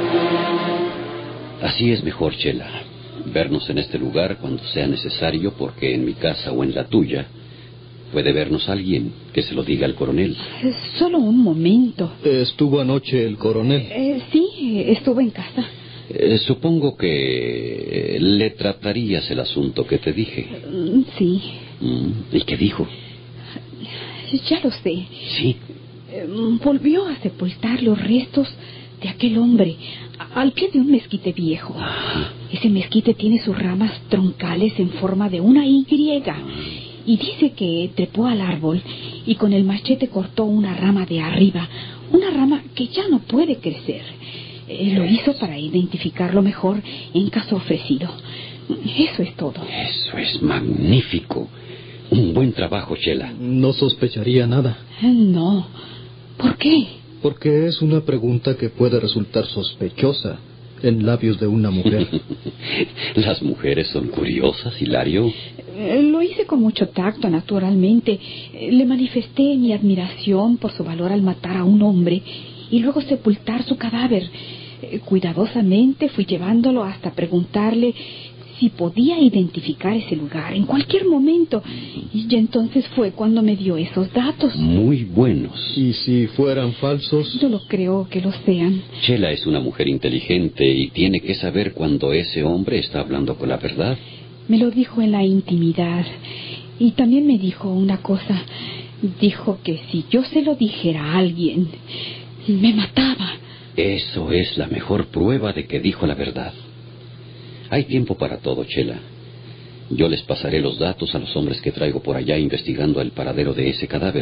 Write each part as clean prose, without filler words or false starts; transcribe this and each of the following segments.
Así es mejor, Chela. Vernos en este lugar cuando sea necesario, porque en mi casa o en la tuya puede vernos alguien que se lo diga al coronel. Solo un momento. ¿Estuvo anoche el coronel? Sí, estuvo en casa. Supongo que le tratarías el asunto que te dije. Sí. ¿Y qué dijo? Ya lo sé. Sí. Volvió a sepultar los restos de aquel hombre al pie de un mezquite viejo. Ese mezquite tiene sus ramas troncales en forma de una Y. Y dice que trepó al árbol y con el machete cortó una rama de arriba, una rama que ya no puede crecer. Lo hizo para identificarlo mejor en caso ofrecido. Eso es todo. Eso es magnífico. Un buen trabajo, Chela. No sospecharía nada. No. ¿Por qué? Porque es una pregunta que puede resultar sospechosa en labios de una mujer. Las mujeres son curiosas, Hilario. Lo hice con mucho tacto, naturalmente. Le manifesté mi admiración por su valor al matar a un hombre y luego sepultar su cadáver. Cuidadosamente fui llevándolo hasta preguntarle si podía identificar ese lugar en cualquier momento. Y entonces fue cuando me dio esos datos. Muy buenos. ¿Y si fueran falsos? Yo lo creo que lo sean. Chela es una mujer inteligente y tiene que saber cuando ese hombre está hablando con la verdad. Me lo dijo en la intimidad. Y también me dijo una cosa. Dijo que si yo se lo dijera a alguien, me mataba. Eso es la mejor prueba de que dijo la verdad. Hay tiempo para todo, Chela. Yo les pasaré los datos a los hombres que traigo por allá investigando el paradero de ese cadáver.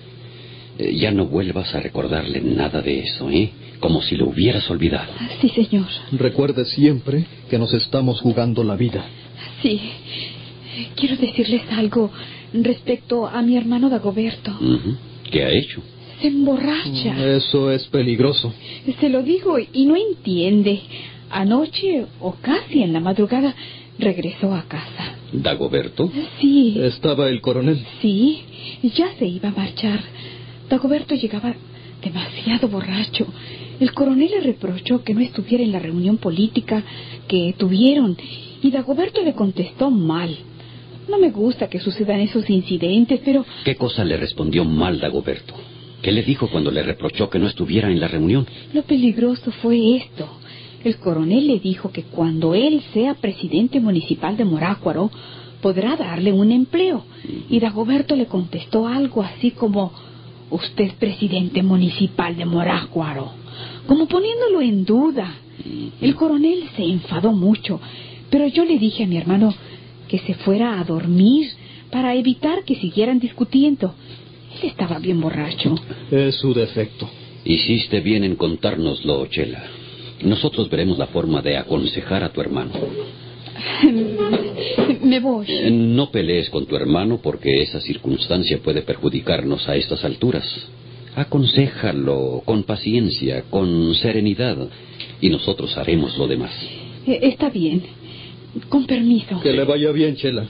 Ya no vuelvas a recordarle nada de eso, ¿eh? Como si lo hubieras olvidado. Sí, señor. Recuerde siempre que nos estamos jugando la vida. Sí. Quiero decirles algo respecto a mi hermano Dagoberto. ¿Qué ha hecho? Se emborracha. Eso es peligroso. Se lo digo y no entiende. Anoche, o casi en la madrugada, regresó a casa. ¿Dagoberto? Sí. ¿Estaba el coronel? Sí, ya se iba a marchar. Dagoberto llegaba demasiado borracho. El coronel le reprochó que no estuviera en la reunión política que tuvieron, y Dagoberto le contestó mal. No me gusta que sucedan esos incidentes, pero... ¿Qué cosa le respondió mal Dagoberto? ¿Qué le dijo cuando le reprochó que no estuviera en la reunión? Lo peligroso fue esto. El coronel le dijo que cuando él sea presidente municipal de Morácuaro, podrá darle un empleo. Y Dagoberto le contestó algo así como: usted es presidente municipal de Morácuaro, como poniéndolo en duda. El coronel se enfadó mucho, pero yo le dije a mi hermano que se fuera a dormir para evitar que siguieran discutiendo. Él estaba bien borracho. Es su defecto. Hiciste bien en contárnoslo, Chela. Nosotros veremos la forma de aconsejar a tu hermano. Me voy. No pelees con tu hermano porque esa circunstancia puede perjudicarnos a estas alturas. Aconséjalo con paciencia, con serenidad, y nosotros haremos lo demás. Está bien. Con permiso. Que le vaya bien, Chela.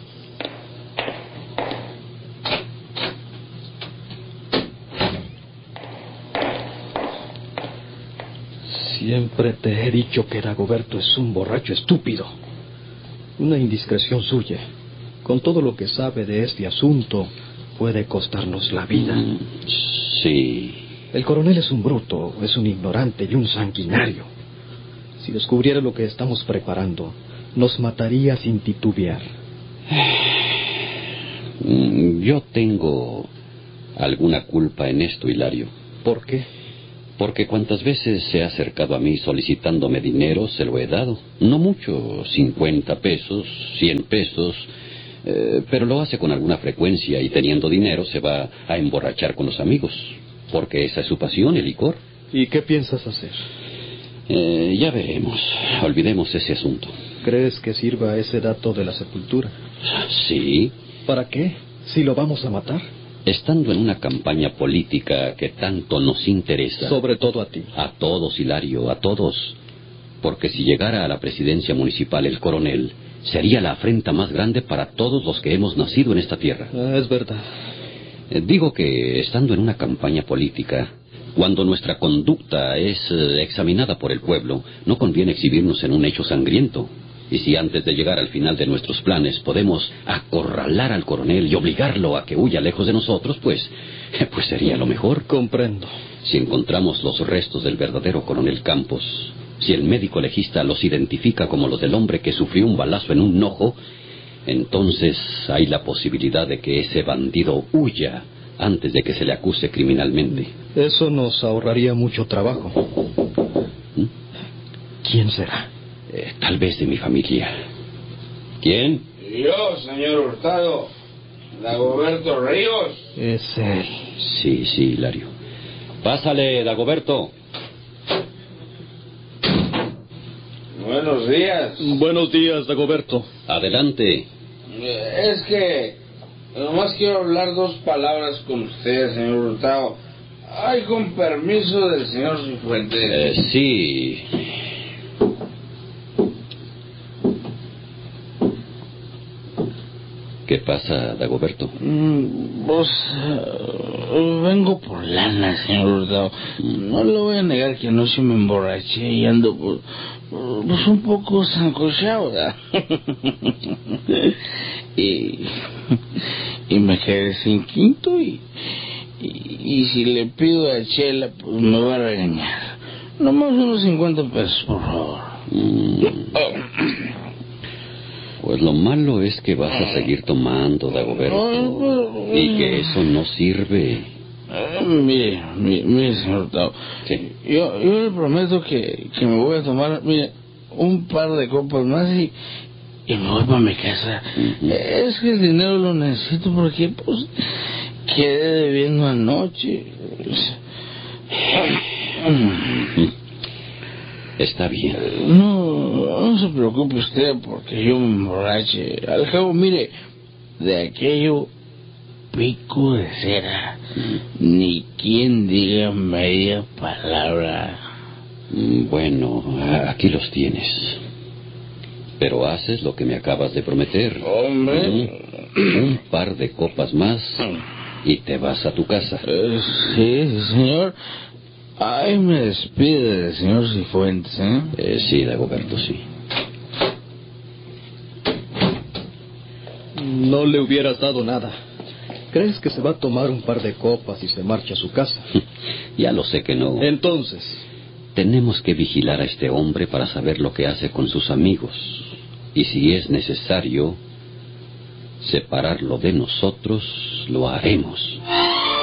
Siempre te he dicho que Dagoberto es un borracho estúpido. Una indiscreción suya, con todo lo que sabe de este asunto, puede costarnos la vida. Sí. El coronel es un bruto, es un ignorante y un sanguinario. Si descubriera lo que estamos preparando, nos mataría sin titubear. Yo tengo alguna culpa en esto, Hilario. ¿Por qué? Porque cuantas veces se ha acercado a mí solicitándome dinero, se lo he dado. No mucho, 50 pesos, 100 pesos, pero lo hace con alguna frecuencia y teniendo dinero se va a emborrachar con los amigos, porque esa es su pasión, el licor. ¿Y qué piensas hacer? Ya veremos. Olvidemos ese asunto. ¿Crees que sirva ese dato de la sepultura? Sí. ¿Para qué? ¿Si lo vamos a matar? Estando en una campaña política que tanto nos interesa... Sobre todo a ti. A todos, Hilario, a todos. Porque si llegara a la presidencia municipal el coronel, sería la afrenta más grande para todos los que hemos nacido en esta tierra. Es verdad. Digo que, estando en una campaña política, Cuando nuestra conducta es examinada por el pueblo, no conviene exhibirnos en un hecho sangriento. Y si antes de llegar al final de nuestros planes podemos acorralar al coronel y obligarlo a que huya lejos de nosotros, pues sería lo mejor. Comprendo. Si encontramos los restos del verdadero coronel Campos, si el médico legista los identifica como los del hombre que sufrió un balazo en un ojo, entonces hay la posibilidad de que ese bandido huya antes de que se le acuse criminalmente. Eso nos ahorraría mucho trabajo. ¿Quién será? Tal vez de mi familia. ¿Quién? Yo, señor Hurtado. Dagoberto Ríos. Es él. Sí, Hilario. Pásale, Dagoberto. Buenos días. Buenos días, Dagoberto. Adelante. Es que nomás quiero hablar 2 palabras con usted, señor Hurtado. Ay, con permiso del señor Cifuentes. Sí. ¿Qué pasa, Dagoberto? Pues vengo por lana, señor Hurtado. No le voy a negar que anoche me emborraché y ando pues un poco zancochado, ¿verdad? y me quedé sin quinto y si le pido a Chela, pues me va a regañar. Nomás unos 50 pesos, por favor. Pues lo malo es que vas a seguir tomando, Dagoberto, y que eso no sirve. Mire, señor Hurtado. Sí. Yo le prometo que me voy a tomar, mire, un par de copas más y me voy para mi casa. Es que el dinero lo necesito porque, pues, quedé debiendo anoche. Está bien. No se preocupe usted porque yo me emborrache. Al cabo, mire, de aquello pico de cera. Ni quien diga media palabra. Bueno, aquí los tienes. Pero haces lo que me acabas de prometer. Hombre. Un par de copas más y te vas a tu casa. Sí, señor. Ay, me despide del señor Cifuentes, ¿eh? Sí, Dagoberto, sí. No le hubieras dado nada. ¿Crees que se va a tomar un par de copas y se marcha a su casa? Ya lo sé que no. Entonces, tenemos que vigilar a este hombre para saber lo que hace con sus amigos. Y si es necesario separarlo de nosotros, lo haremos.